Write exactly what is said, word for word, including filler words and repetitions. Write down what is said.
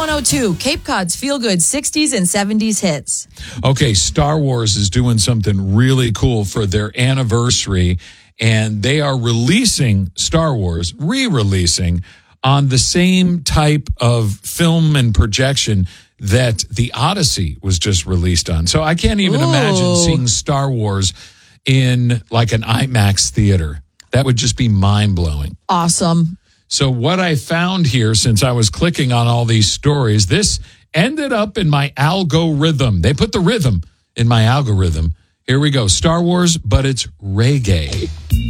one oh two, Cape Cod's feel-good sixties and seventies hits. Okay, Star Wars is doing something really cool for their anniversary, and they are releasing Star Wars, re-releasing, on the same type of film and projection that the Odyssey was just released on. So I can't even Ooh. imagine seeing Star Wars in like an IMAX theater. That would just be mind-blowing. Awesome. So what I found here, since I was clicking on all these stories, this ended up in my algorithm. They put the rhythm in my algorithm. Here we go. Star Wars, but it's reggae.